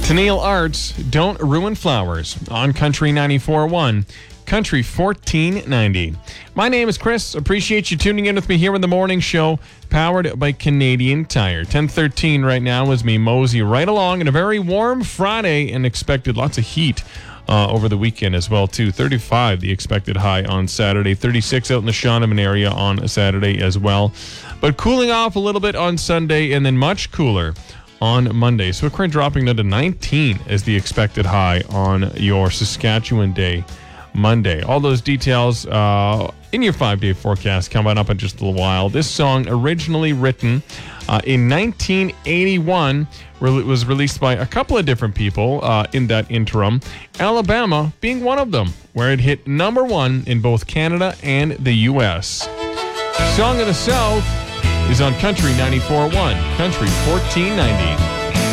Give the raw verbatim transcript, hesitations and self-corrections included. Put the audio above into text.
Tennille Arts, Don't Ruin Flowers on Country ninety-four point one, Country fourteen ninety. My name is Chris. Appreciate you tuning in with me here in the morning show, powered by Canadian Tire. ten thirteen right now as we mosey right along in a very warm Friday and expected lots of heat uh, over the weekend as well, too. thirty-five the expected high on Saturday. thirty-six out in the Shaunavon area on Saturday as well. But cooling off a little bit on Sunday and then much cooler on Monday. So we're currently dropping down to nineteen as the expected high on your Saskatchewan Day, Monday. All those details uh, in your five-day forecast coming up in just a little while. This song, originally written uh, in nineteen eighty-one, re- was released by a couple of different people uh, in that interim, Alabama being one of them, where it hit number one in both Canada and the U S. Song of the South is on Country ninety-four point one, Country fourteen ninety.